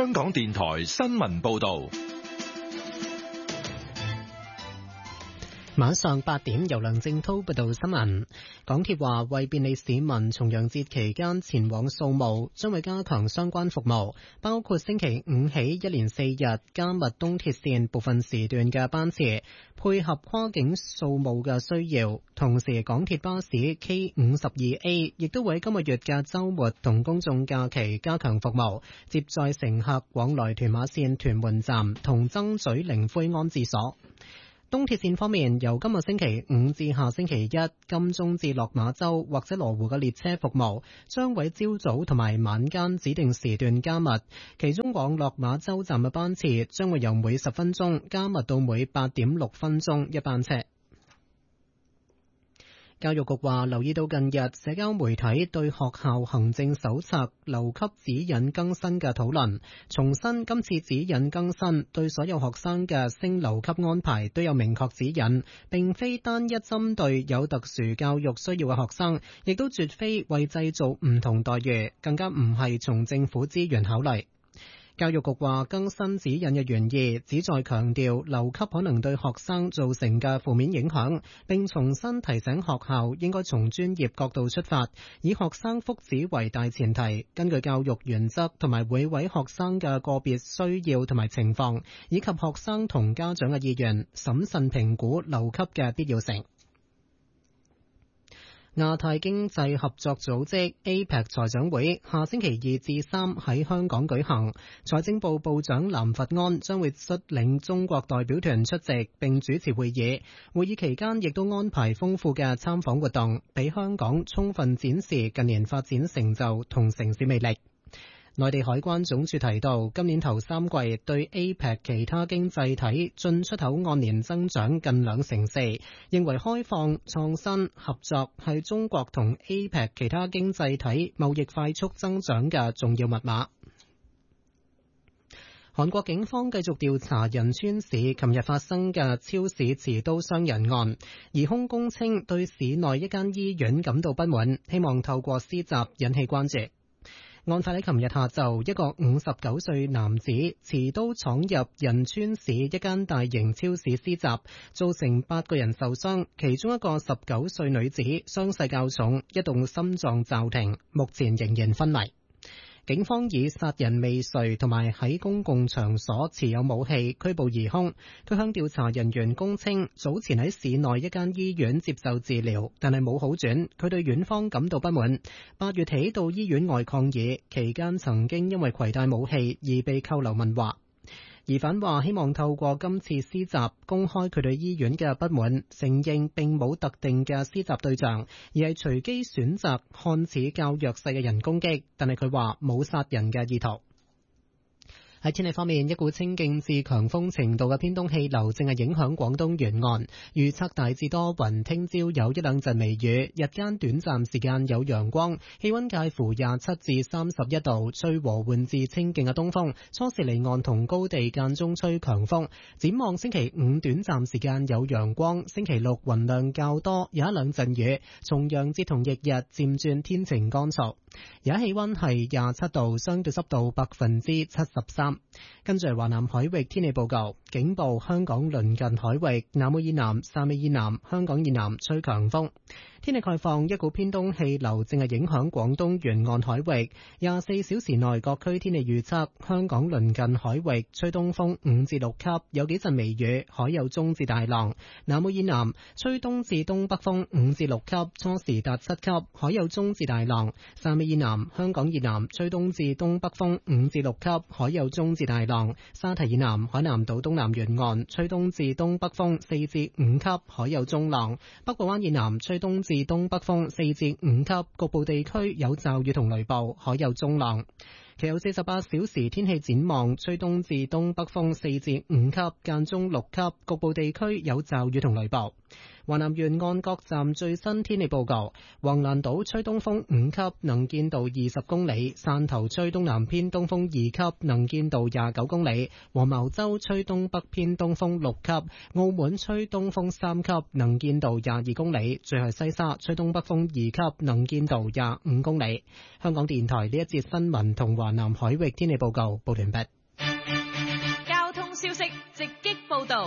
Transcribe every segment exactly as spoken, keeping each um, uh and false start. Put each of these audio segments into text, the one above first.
香港電台新聞報道。 晚上八點，由梁正濤報道新聞。港鐵話，為便利市民重陽節期間前往掃墓，將會加強相關服務，包括星期五起一連四日加密東鐵綫部分時段嘅班次，配合跨境掃墓嘅需要。同時，港鐵巴士 K 五十二 A 亦都會喺今個月嘅週末同公眾假期加強服務，接載乘客往來屯馬綫屯門站同曾咀靈灰安置所。東鐵綫方面，由今個星期五至下星期一，金鐘至落馬洲或者羅湖嘅列車服務將喺朝早同埋晚間指定時段加密，其中往落馬洲站嘅班次將會由每十分鐘加密到每八點六分鐘一班車。教育局話，留意到近日社交媒體對學校行政手冊留級指引更新嘅討論，重申今次指引更新對所有學生嘅升留級安排都有明確指引，並非單一針對有特殊教育需要嘅學生，亦都絕非為製造唔同待遇，更加唔係從政府資源考慮。教育局話，更新指引嘅原意旨在強調留級可能對學生造成嘅負面影響，並重新提醒學校應該從專業角度出發，以學生福祉為大前提，根據教育原則同埋每位學生嘅個別需要同埋情況，以及學生同家長嘅意願，審慎評估留級嘅必要性。亞太經濟合作組織 A P E C 財長會下星期二至三喺香港舉行，財政部部長藍佛安將會率領中國代表團出席並主持會議。會議期間亦都安排豐富嘅參訪活動，俾香港充分展示近年發展成就同城市魅力。內地海關總署提到，今年頭三季對 A P E C 其他經濟體進出口按年增長近兩成四，認為開放、創新、合作係中國同 A P E C 其他經濟體貿易快速增長嘅重要密碼。韓國警方繼續調查仁川市琴日發生嘅超市持刀傷人案，疑兇供稱對市內一間醫院感到不滿，希望透過施襲引起關注。案發喺琴日下晝，一個五十九歲男子持刀闖入仁川市一間大型超市施襲，造成八個人受傷，其中一個十九歲女子傷勢較重，一度心臟驟停，目前仍然昏迷。警方以殺人未遂同埋喺公共場所持有武器拘捕疑兇。佢向調查人員供稱，早前喺市內一間醫院接受治療，但係冇好轉。佢對院方感到不滿，八月起到醫院外抗議，期間曾經因為攜帶武器而被扣留問話。疑犯話希望透過今次施襲公開佢對醫院嘅不滿，承認並冇特定嘅施襲對象，而係隨機選擇看似較弱勢嘅人攻擊，但係佢話冇殺人嘅意圖。喺天氣方面，一股清勁至強風程度嘅偏東氣流正係影響廣東沿岸，預測大致多雲，聽朝有一兩陣微雨，日間短暫時間有陽光，氣溫介乎廿七至三十一度，吹和緩至清勁嘅東風，初時離岸同高地間中吹強風。展望星期五短暫時間有陽光，星期六雲量較多，有一兩陣雨，重陽節同翌日漸轉天晴乾燥。而家氣溫係廿七度，相對濕度百分之七十三。跟住華南海域天氣報告，警報香港鄰近海域、南澳以南、汕尾以南、香港以南吹強風。天氣概況，一股偏東氣流正係影響廣東沿岸海域。廿四小時內各區天氣預測，香港鄰近海域吹東風五至六級，有幾陣微雨，海有中至大浪。南澳以南吹東至東北風五至六級，初時達七級，海有中至大浪。汕尾以南、香港以南吹東至東北風五至六級，海有中至大浪。沙堤以南、海南島東南沿岸吹東至東北風四至五級，海有中浪。北部灣以南吹東至東北風四至五級，局部地區有驟雨同雷暴，海有中浪。其後四十八小時天氣展望，吹東至東北風四至五級，間中六級，局部地區有驟雨同雷暴。 華南沿岸各站最新天氣報告：橫瀾島吹東風五級，能見度二十公里；汕頭吹東南偏東風二級，能見度廿九公里；黃茅洲吹東北偏東風六級；澳門吹東風三級，能見度廿二公里；最後西沙吹東北風二級，能見度廿五公里。香港電台呢一節新聞同華南海域天氣報告報完畢。 交通消息直擊報道。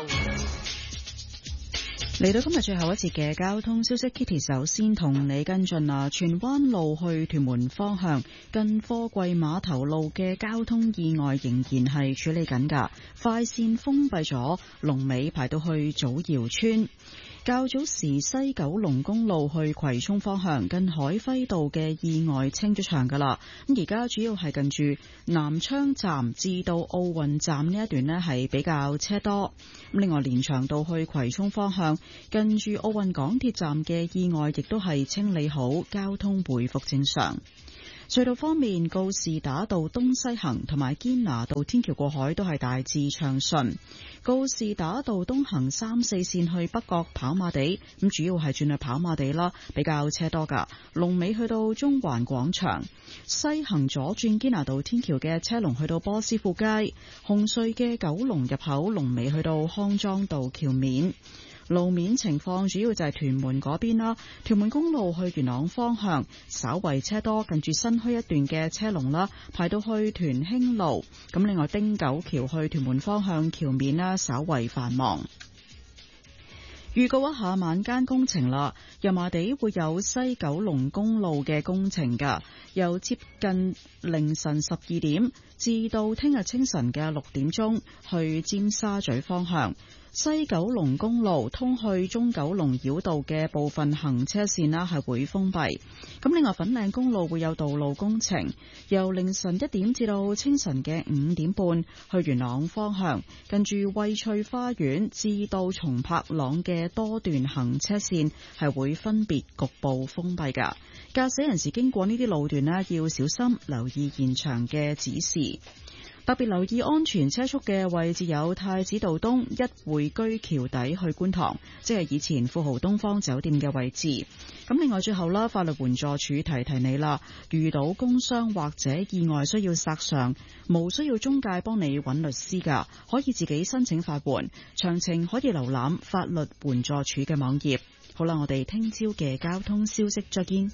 嚟到今日最後一節嘅交通消息 ，Kitty 首先同你跟進啊，荃灣路去屯門方向近貨櫃碼頭路嘅交通意外仍然係處理緊㗎，快線封閉咗，龍尾排到去祖堯村。較早時西九龍公路去葵涌方向近海輝道嘅意外清咗場噶啦，咁而家主要係近住南昌站至到奧運站呢一段呢係比較車多。咁另外連翔道去葵涌方向近住奧運港鐵站嘅意外亦都係清理好，交通回復正常。隧道方面，告士打道東西行同埋堅拿道天橋過海都係大致暢順。告士打道東行三四線去北角跑馬地，咁主要係轉去跑馬地啦，比較車多噶。龍尾去到中環廣場，西行左轉堅拿道天橋嘅車龍去到波斯富街，紅隧嘅九龍入口龍尾去到康莊道橋面。路面情況主要就係屯門嗰邊啦，屯門公路去元朗方向稍為車多，近住新墟一段嘅車龍啦，排到去屯興路。咁另外汀九橋去屯門方向橋面啦，稍為繁忙。預告一下晚間工程啦，油麻地會有西九龍公路嘅工程㗎，由接近凌晨十二點至到聽日清晨嘅六點鐘去尖沙咀方向。西九龍公路通去中九龍繞道嘅部分行車線啦係會封閉。咁另外粉嶺公路會有道路工程，由凌晨一點至到清晨嘅五點半去元朗方向，近住惠翠花園至到松柏塱嘅多段行車線係會分別局部封閉㗎。駕駛人士經過呢啲路段呢，要小心留意現場嘅指示。特別留意安全車速嘅位置有太子道東一匯居橋底去觀塘，即係以前富豪東方酒店嘅位置。咁另外最後啦，法律援助署提提你啦，遇到工傷或者意外需要索償，無需要中介幫你揾律師㗎，可以自己申請法援。詳情可以瀏覽法律援助署嘅網頁。好啦，我哋聽朝嘅交通消息再見。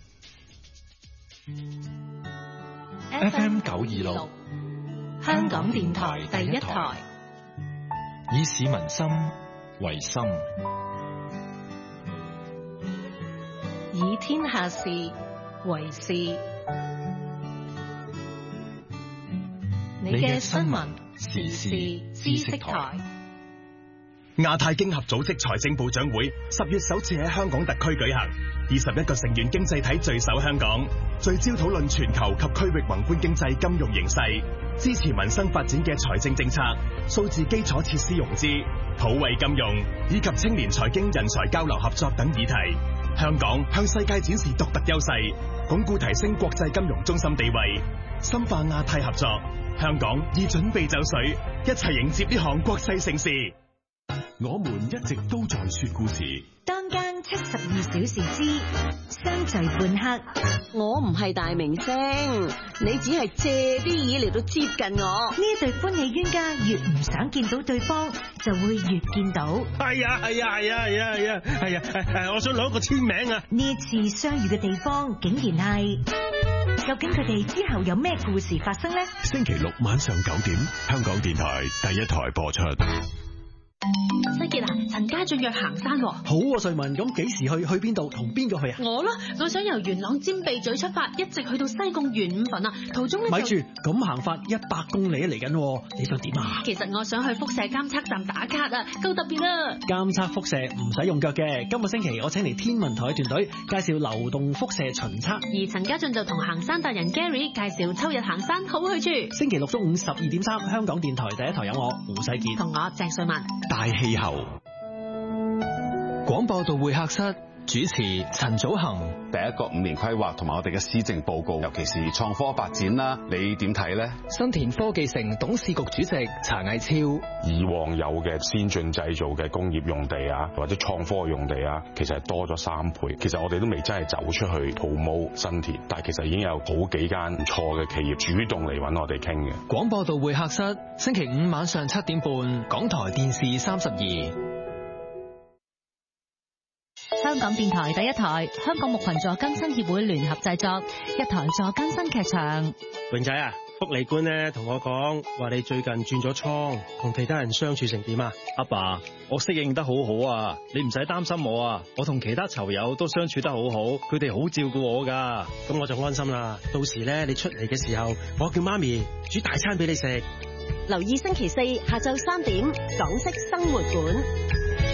F M 九二六。 香港電台第一台， 以市民心為心， 以天下事為事。你嘅新聞時事知識台。 亞太經合組織財政部長會十月首次喺香港特區舉行，二十一個成員經濟體聚首香港，聚焦討論全球及區域宏觀經濟金融形勢，支持民生發展嘅財政政策、數字基礎設施融資、普惠金融以及青年財經人才交流合作等議題。香港向世界展示獨特優勢，鞏固提升國際金融中心地位，深化亞太合作。香港已準備就緒，一齊迎接呢項國際盛事。 我們一直都在說故事。 當間七十二小時之相聚半刻。 我唔係大明星，你只係借啲嘢嚟到接近我。 呢對歡喜冤家越唔想見到對方，就會越見到。 係啊係啊係啊係啊係啊係啊係啊！我想攞個簽名啊！ 呢次相遇嘅地方竟然係，究竟佢哋之後有咩故事發生呢？ 星期六晚上九點，香港電台第一台播出。 西傑啊，陳家俊約行山喎。 好啊，瑞文，咁幾時去？去邊度？同邊個去啊？ 我咯，我想由元朗尖鼻咀出發，一直去到西貢元五墳啊。途中咧， 咪住，咁行法一百公里嚟緊，你想點啊？ 其實我想去輻射監測站打卡啊，夠特別啊！ 監測輻射唔使用腳嘅。今個星期我請嚟天文台團隊介紹流動輻射巡測， 而陳家俊就同行山達人 Gary 介紹秋日行山好去處。 星期六中午十二點三，香港電台第一台有我胡世傑同我鄭瑞文。 大氣候。 廣播道會客室主持陳祖恒。 第一個五年規劃同埋我哋嘅施政報告，尤其是創科發展啦，你點睇呢？ 新田科技城董事局主席查毅超。 以往有嘅先進製造嘅工業用地啊，或者創科用地啊，其實係多咗三倍。其實我哋都未真係走出去 promote 新田，但係其實已經有好幾間唔錯嘅企業主動嚟揾我哋傾嘅。 廣播道會客室，星期五晚上七點半，港台電視三十二。 香港電台第一台，香港木群助更新協會聯合製作，一台助更新劇場。 榮仔啊，福利官咧同我講話你最近轉咗倉，同其他人相處成點啊？ 阿爸，我適應得好好啊，你唔使擔心我啊，我同其他囚友都相處得好好，佢哋好照顧我噶。 咁我就安心啦。到時咧你出嚟嘅時候，我叫媽咪煮大餐俾你食。 留意星期四下晝三點，港式生活館。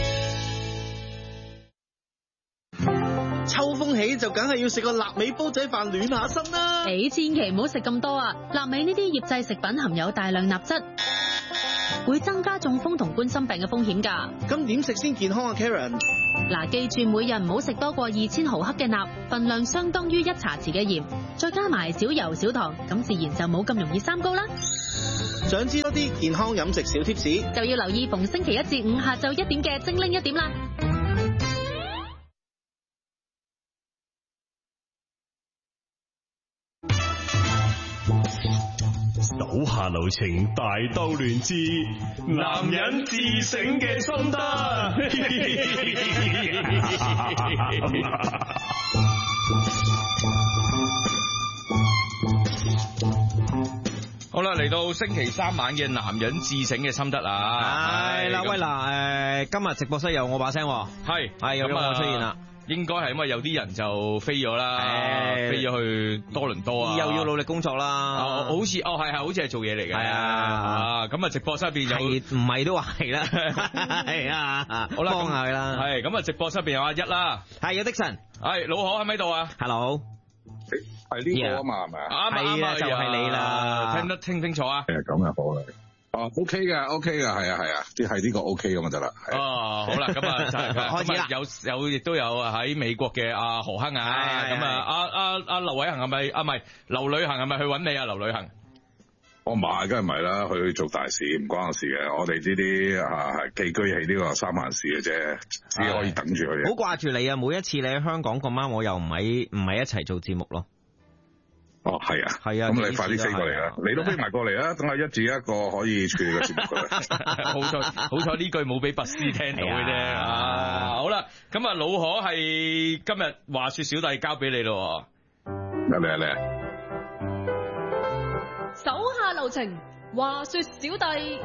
秋風起就梗係要食個臘味煲仔飯暖下身啦。 你千祈唔好食咁多啊！臘味呢啲醃製食品含有大量鈉質，會增加中風同冠心病嘅風險㗎。 咁點食先健康啊 Karen？ 嗱，記住每日唔好食多過二千毫克嘅鈉，份量相當於一茶匙嘅鹽，再加埋少油少糖，咁自然就冇咁容易三高啦。 想知多啲健康飲食小貼士， 就要留意逢星期一至五下晝一點嘅精靈一點啦。 手下留情，大兜亂之，男人自省嘅心得。 好啦，嚟到星期三晚嘅男人自省嘅心得啊！ 係啦，喂嗱，誒，今日直播室有我把聲， 係係有我出現啦。 應該係因為有啲人就飛咗啦，飛咗去多倫多啊， 又要努力工作啦。 哦，好似哦係係，好似係做嘢嚟嘅。係啊，咁啊直播室入邊有， 唔係都話係啦，係啊， 好啦， 幫下佢啦。 係咁啊，直播室入邊有阿一啦， 係有的神， 係老何喺咪度啊 ？Hello， 係呢個啊嘛，係咪啊？ 啱啊啱啊， 就係你啦， 聽得清清楚啊？ 係咁啊，好啦。哦 ，OK 嘅 ，OK 嘅，係啊，係啊，即係呢個 OK 咁就得啦。 哦，好啦，咁啊，開始啦。有有亦都有喺美國嘅阿何亨啊，咁啊，阿阿阿劉偉恒係咪啊？唔係劉旅行係咪去揾你啊？劉旅行， 我唔係，梗係唔係啦，去做大事唔關我事嘅。我哋呢啲啊係寄居喺呢個三藩市嘅啫，只可以等住佢。 好掛住你啊！每一次你喺香港咁啱，我又唔喺唔係一齊做節目咯。 哦，係啊， 係啊， 咁你快啲飛過嚟啦，你都飛埋過嚟啦，等下一至一個可以處理嘅節目㗎啦。 好彩好彩呢句冇俾拔斯聽到嘅啫。啊，好啦，咁啊老可係今日話說小弟交俾你咯。 嚟嚟嚟， 手下留情，話說小弟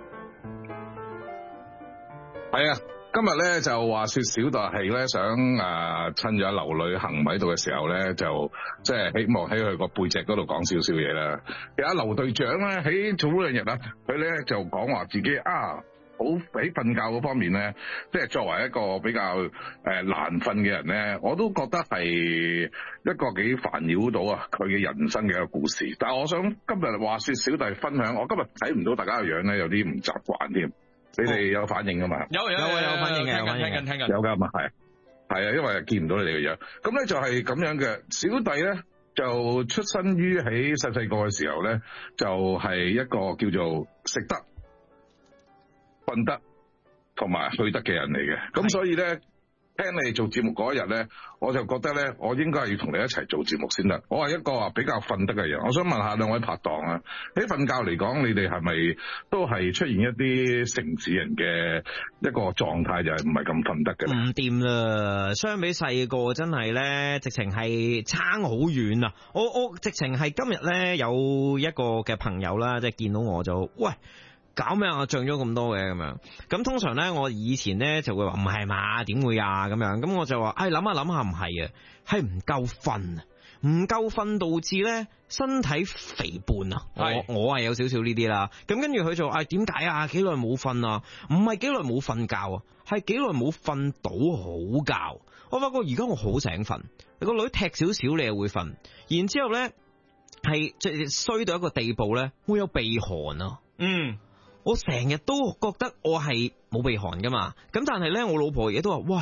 係啊。今日咧就話說小弟係咧想誒、呃、趁住阿劉旅行喺度嘅時候咧，就即係希望喺佢個背脊嗰度講少少嘢啦。其實阿劉隊長咧喺早兩日啊，佢咧就講話自己啊好喺瞓覺嗰方面咧，即係作為一個比較誒、呃、難瞓嘅人咧，我都覺得係一個幾煩擾到啊佢嘅人生嘅一個故事。但係我想今日話說小弟分享，我今日睇唔到大家嘅樣咧，有啲唔習慣添。你哋有反應噶嘛？ 有有有有反應嘅，聽緊聽緊聽緊。 有噶嘛？係係啊，因為見唔到你哋嘅樣。咁咧就係咁樣嘅。小弟咧就出身於喺細細個嘅時候咧，就係、是、一個叫做食得、瞓得同埋去得嘅人嚟嘅。咁所以咧，聽你哋做節目嗰一日咧，我就覺得咧，我應該係要同你一齊做節目先得。我係一個話比較瞓得嘅人。我想問下兩位拍檔啊，喺瞓覺嚟講，你哋係咪都係出現一啲城市人嘅一個狀態，就係唔係咁瞓得嘅？ 唔掂啦，相比細個真係咧，直情係差好遠啊！我我直情係今日咧有一個嘅朋友啦，即係見到我就喂。搞咩啊？漲咗咁多嘅咁樣，咁通常咧，我以前咧就會話唔係嘛，點會啊咁樣，咁我就話，哎諗下諗下唔係啊，係唔夠瞓啊，唔夠瞓導致咧身體肥胖啊，我我係有少少呢啲啦，咁跟住佢就話，哎點解啊？幾耐冇瞓啊？唔係幾耐冇瞓覺啊，係幾耐冇瞓到好覺。我發覺而家我好醒瞓，你個女踢少少你又會瞓，然之後咧係即係衰到一個地步咧，會有鼻鼾啊，嗯。我成日都覺得我係冇鼻鼾噶嘛，咁但係咧，我老婆亦都話：哇，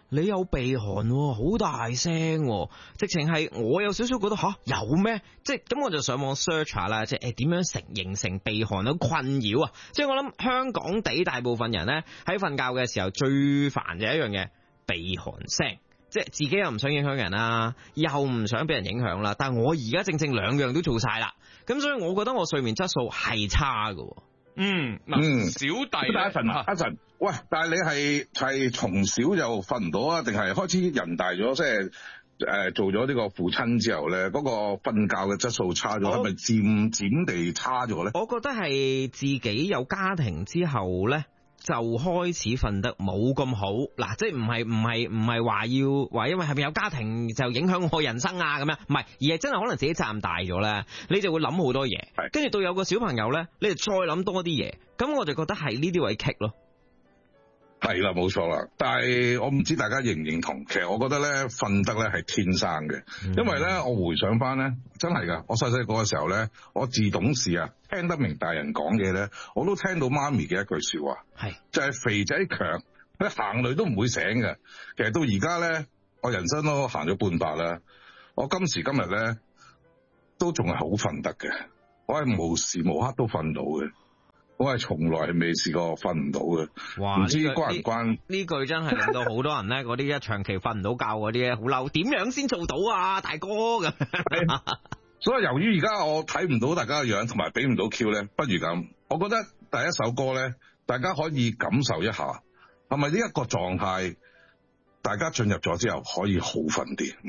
你有鼻鼾喎，好大聲喎，直情係我有少少覺得吓有咩？即係咁我就上網 search 下啦，即係誒點樣成形成鼻鼾嘅困擾啊？即係我諗香港地大部分人咧喺瞓覺嘅時候最煩就係一樣嘢，鼻鼾聲。即係自己又唔想影響人啦，又唔想俾人影響啦。但係我而家正正兩樣都做晒啦，咁所以我覺得我睡眠質素係差㗎。 嗯，嗱、嗯，小弟阿陳啊，阿陳，喂，但係你係係從小就瞓唔到啊，定係開始人大咗，即係誒做咗呢個父親之後咧，嗰、嗰個瞓覺嘅質素差咗，係咪漸漸地差咗咧？ 我覺得係自己有家庭之後咧，就開始瞓得冇咁好，嗱，即係唔係唔係唔係話要話，因為係咪有家庭就影響我人生啊咁樣，唔係，而係真係可能自己責任大咗咧，你就會諗好多嘢，跟住到有個小朋友咧，你就再諗多啲嘢，咁我就覺得係呢啲位棘咯。 係啦，冇錯啦，但係我唔知大家認唔認同，其實我覺得咧瞓得咧係天生嘅，因為咧我回想翻咧，真係噶，我細細個嘅時候咧，我自懂事啊，聽得明大人講嘢咧，我都聽到媽咪嘅一句說話，係就係、是、肥仔強，佢行雷都唔會醒嘅。其實到而家咧，我人生都行咗半百啦，我今時今日咧都仲係好瞓得嘅，我係無時無刻都瞓到嘅。我係從來係未試過瞓唔到嘅，唔知關唔關呢句真係令到好多人咧，嗰啲一長期瞓唔到覺嗰啲咧，好嬲，點樣先做到啊，大哥咁。 所以由於而家我睇唔到大家嘅樣，同埋俾唔到 Q 咧，不如咁，我覺得第一首歌咧，大家可以感受一下，係咪呢一個狀態，大家進入咗之後可以好瞓啲。